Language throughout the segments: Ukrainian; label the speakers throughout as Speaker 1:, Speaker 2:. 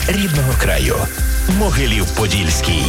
Speaker 1: рідного краю. Могилів-Подільський.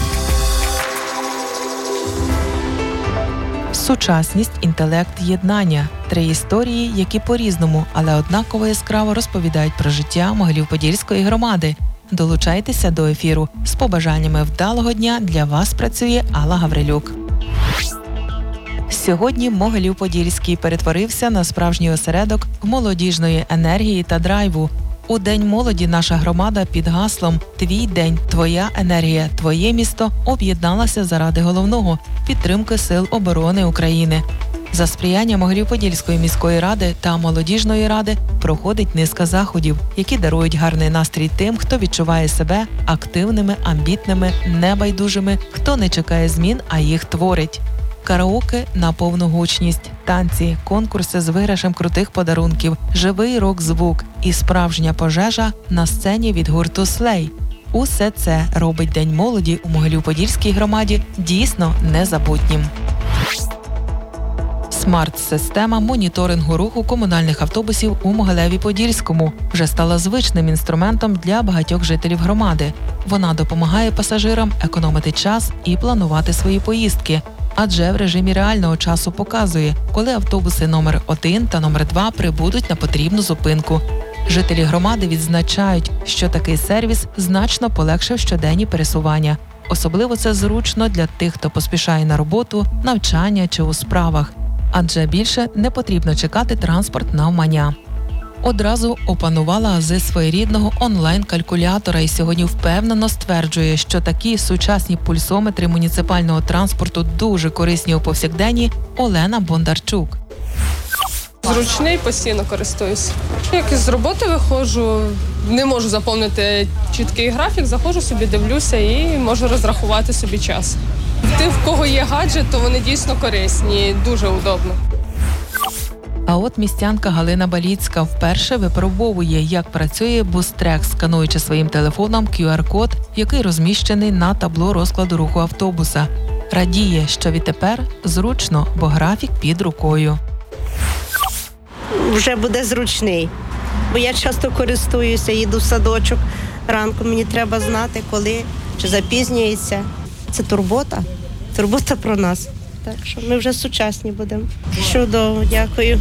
Speaker 2: Сучасність, інтелект, єднання – 3 історії, які по-різному, але однаково яскраво розповідають про життя Могилів-Подільської громади. Долучайтеся до ефіру. З побажаннями вдалого дня для вас працює Алла Гаврилюк. Сьогодні Могилів-Подільський перетворився на справжній осередок молодіжної енергії та драйву. У День молоді наша громада під гаслом «Твій день, твоя енергія, твоє місто» об'єдналася заради головного – підтримки Сил оборони України. За сприяння Могилів-Подільської міської ради та молодіжної ради проходить низка заходів, які дарують гарний настрій тим, хто відчуває себе активними, амбітними, небайдужими, хто не чекає змін, а їх творить. Караоке на повну гучність, танці, конкурси з виграшем крутих подарунків, живий рок-звук і справжня пожежа на сцені від гурту «Слей». Усе це робить День молоді у Могилів-Подільській громаді дійсно незабутнім. Смарт-система моніторингу руху комунальних автобусів у Могилеві-Подільському вже стала звичним інструментом для багатьох жителів громади. Вона допомагає пасажирам економити час і планувати свої поїздки, адже в режимі реального часу показує, коли автобуси номер 1 та номер 2 прибудуть на потрібну зупинку. Жителі громади відзначають, що такий сервіс значно полегшив щоденні пересування. Особливо це зручно для тих, хто поспішає на роботу, навчання чи у справах, адже більше не потрібно чекати транспорт навмання. Одразу опанувала ази своєрідного онлайн-калькулятора і сьогодні впевнено стверджує, що такі сучасні пульсометри муніципального транспорту дуже корисні у повсякденні Олена Бондарчук.
Speaker 3: Зручний, постійно користуюсь. Як із роботи виходжу, не можу заповнити чіткий графік, заходжу собі, дивлюся і можу розрахувати собі час. Ті, в кого є гаджет, то вони дійсно корисні, дуже удобно.
Speaker 2: А от містянка Галина Баліцька вперше випробовує, як працює бустрек, скануючи своїм телефоном QR-код, який розміщений на табло розкладу руху автобуса. Радіє, що відтепер зручно, бо графік під рукою.
Speaker 4: Вже буде зручний, бо я часто користуюся, їду в садочок. Ранку мені треба знати, коли, чи запізнюється. Це турбота про нас. Так що ми вже сучасні будемо. Чудово, дякую.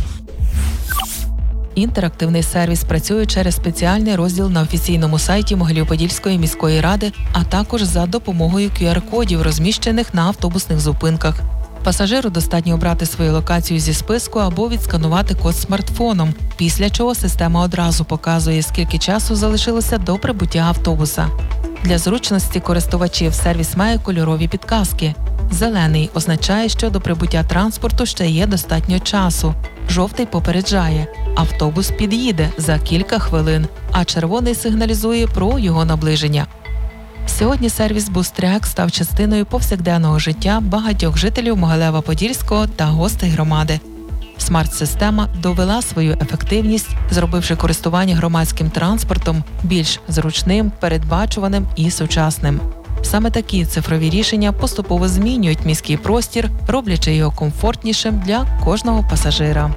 Speaker 2: Інтерактивний сервіс працює через спеціальний розділ на офіційному сайті Могилів-Подільської міської ради, а також за допомогою QR-кодів, розміщених на автобусних зупинках. Пасажиру достатньо обрати свою локацію зі списку або відсканувати код смартфоном, після чого система одразу показує, скільки часу залишилося до прибуття автобуса. Для зручності користувачів сервіс має кольорові підказки. Зелений означає, що до прибуття транспорту ще є достатньо часу. Жовтий попереджає – автобус під'їде за кілька хвилин, а червоний сигналізує про його наближення. Сьогодні сервіс «Бустрек» став частиною повсякденного життя багатьох жителів Могилева-Подільського та гостей громади. Смарт-система довела свою ефективність, зробивши користування громадським транспортом більш зручним, передбачуваним і сучасним. Саме такі цифрові рішення поступово змінюють міський простір, роблячи його комфортнішим для кожного пасажира.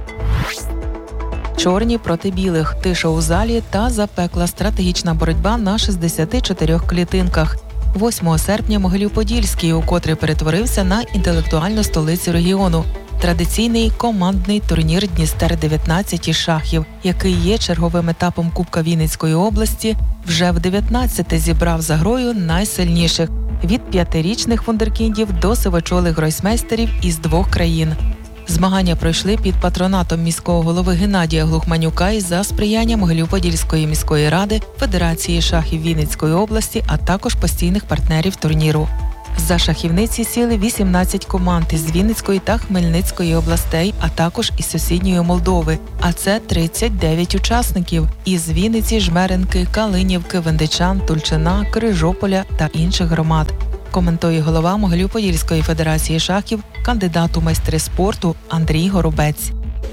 Speaker 2: Чорні проти білих, тиша у залі та запекла стратегічна боротьба на 64 клітинках. 8 серпня Могилів-Подільський укотре перетворився на інтелектуальну столицю регіону. Традиційний командний турнір «Дністер-19» із шахів, який є черговим етапом Кубка Вінницької області, вже в 19-те зібрав за грою найсильніших – від 5-річних вундеркіндів до сивочолих гройсмейстерів із 2 країн. Змагання пройшли під патронатом міського голови Геннадія Глухманюка і за сприяння Могилів-Подільської міської ради, Федерації шахів Вінницької області, а також постійних партнерів турніру. За шахівниці сіли 18 команд із Вінницької та Хмельницької областей, а також із сусідньої Молдови. А це 39 учасників із Вінниці, Жмеринки, Калинівки, Вендичан, Тульчина, Крижополя та інших громад. Коментує голова Могилів-Подільської федерації шахів, кандидат у майстри спорту Андрій Горобець.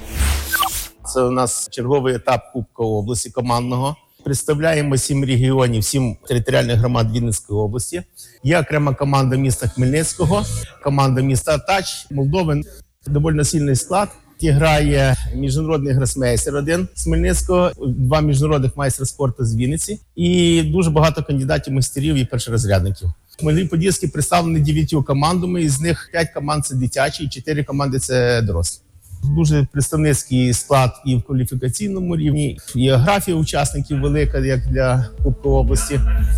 Speaker 5: Це у нас черговий етап Кубка області командного. Представляємо 7 регіонів, 7 територіальних громад Вінницької області. Є окрема команда міста Хмельницького, команда міста Тач, Молдови. Доволі сильний склад. грає міжнародний гросмейстер один з Хмельницького, 2 міжнародних майстра спорту з Вінниці і дуже багато кандидатів майстерів і першорозрядників. Могилів-Подільський представлений 9 командами, із них 5 команд – це дитячі, 4 команди – це дорослі. Дуже представницький склад і в кваліфікаційному рівні, і географія учасників велика, як для Кубка області.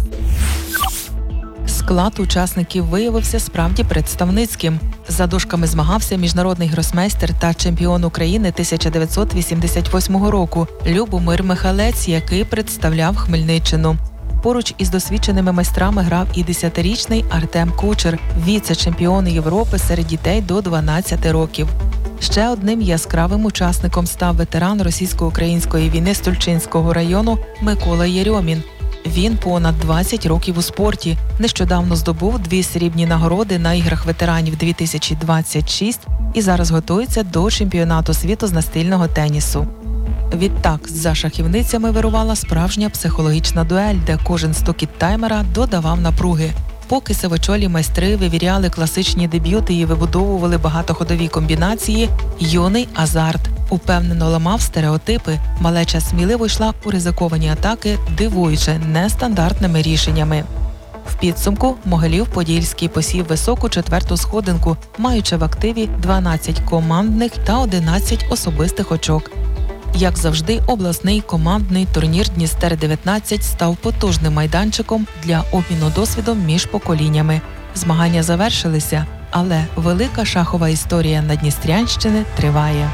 Speaker 2: Склад учасників виявився справді представницьким. За дошками змагався міжнародний гросмейстер та чемпіон України 1988 року Любомир Михалець, який представляв Хмельниччину. Поруч із досвідченими майстрами грав і 10-річний Артем Кучер, віце-чемпіон Європи серед дітей до 12 років. Ще одним яскравим учасником став ветеран російсько-української війни з Тульчинського району Микола Єрьомін. Він понад 20 років у спорті. Нещодавно здобув 2 срібні нагороди на іграх ветеранів 2026 і зараз готується до чемпіонату світу з настільного тенісу. Відтак, за шахівницями вирувала справжня психологічна дуель, де кожен стукіт таймера додавав напруги. Поки сивочолі майстри вивіряли класичні дебюти і вибудовували багатоходові комбінації, юний азарт упевнено ламав стереотипи. Малеча сміливо йшла у ризиковані атаки, дивуючи нестандартними рішеннями. В підсумку Могилів-Подільський посів високу 4-ту сходинку, маючи в активі 12 командних та 11 особистих очок. Як завжди, обласний командний турнір «Дністер-19» став потужним майданчиком для обміну досвідом між поколіннями. Змагання завершилися, але велика шахова історія Надністрянщини триває.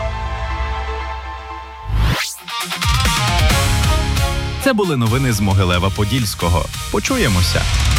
Speaker 1: Це були новини з Могилева-Подільського. Почуємося!